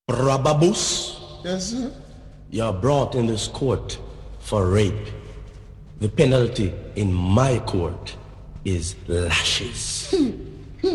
Rababus, Yes, sir. you're brought in this court for rape. The penalty in my court is lashes.